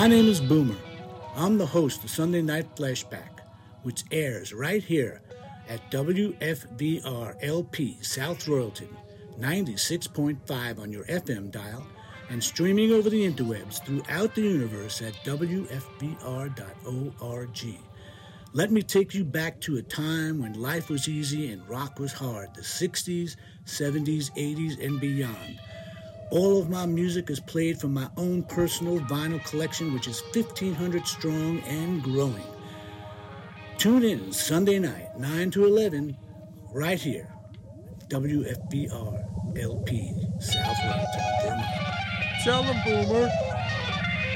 My name is Boomer. I'm the host of Sunday Night Flashback, which airs right here at WFVR-LP South Royalton, 96.5 on your FM dial, and streaming over the interwebs throughout the universe at WFVR.org. Let me take you back to a time when life was easy and rock was hard, the 60s, 70s, 80s, and beyond. All of my music is played from my own personal vinyl collection, which is 1,500 strong and growing. Tune in Sunday night, 9 to 11, right here, WFVR LP, South Royalton, Vermont. Tell them, Boomer.